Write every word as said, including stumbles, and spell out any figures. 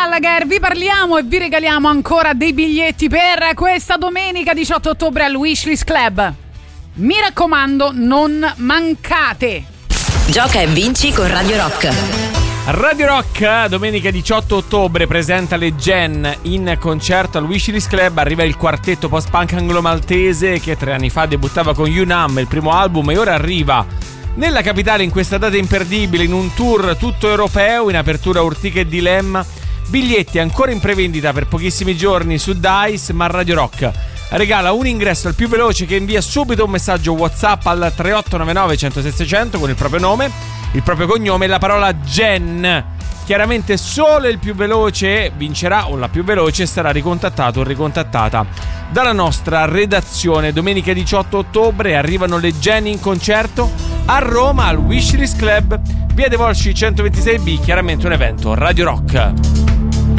Gallagher, vi parliamo e vi regaliamo ancora dei biglietti per questa domenica diciotto ottobre al Wishlist Club. Mi raccomando, non mancate. Gioca e vinci con Radio Rock. Radio Rock domenica diciotto ottobre presenta le Gen in concerto al Wishlist Club. Arriva il quartetto post-punk anglo-maltese che tre anni fa debuttava con Unam, il primo album, e ora arriva nella capitale in questa data imperdibile, in un tour tutto europeo, in apertura Urtica e Dilemma. Biglietti ancora in prevendita per pochissimi giorni su Dice, ma Radio Rock regala un ingresso al più veloce che invia subito un messaggio WhatsApp al tre otto nove nove uno zero sei sei zero zero con il proprio nome, il proprio cognome e la parola Gen. Chiaramente solo il più veloce vincerà, o la più veloce sarà ricontattato o ricontattata dalla nostra redazione. Domenica diciotto ottobre arrivano le Gen in concerto a Roma al Wishlist Club, via dei Volsci centoventisei B, chiaramente un evento Radio Rock.